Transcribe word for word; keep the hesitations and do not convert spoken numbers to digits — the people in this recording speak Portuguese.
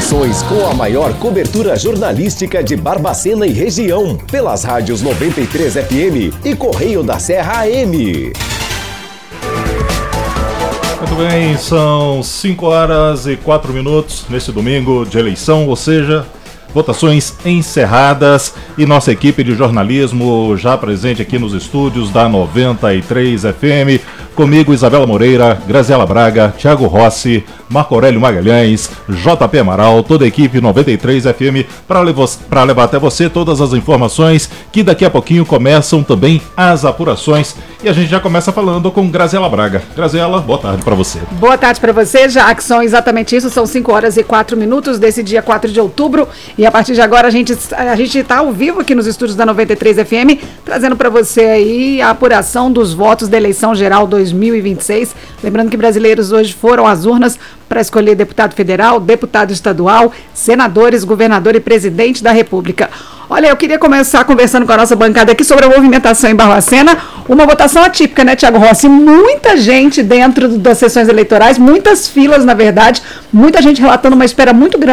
eleições com a maior cobertura jornalística de Barbacena e região, pelas rádios noventa e três F M e Correio da Serra A M. Muito bem, são cinco horas e quatro minutos neste domingo de eleição, ou seja, votações encerradas, e nossa equipe de jornalismo já presente aqui nos estúdios da noventa e três F M, comigo Isabela Moreira, Graziela Braga, Thiago Rossi, Marco Aurélio Magalhães, J P Amaral, toda a equipe noventa e três F M para levar, levar até você todas as informações, que daqui a pouquinho começam também as apurações, e a gente já começa falando com Graziela Braga. Graziela, boa tarde para você. Boa tarde para você, já que são exatamente isso, são cinco horas e quatro minutos desse dia quatro de outubro, e a partir de agora a gente a gente está ao vivo aqui nos estúdios da noventa e três F M, trazendo para você aí a apuração dos votos da eleição geral dois mil e vinte e seis. Lembrando que brasileiros hoje foram às urnas para escolher deputado federal, deputado estadual, senadores, governador e presidente da República. Olha, eu queria começar conversando com a nossa bancada aqui sobre a movimentação em Barbacena, uma votação atípica, né, Thiago Rossi? Muita gente dentro das sessões eleitorais, muitas filas, na verdade, muita gente relatando uma espera muito grande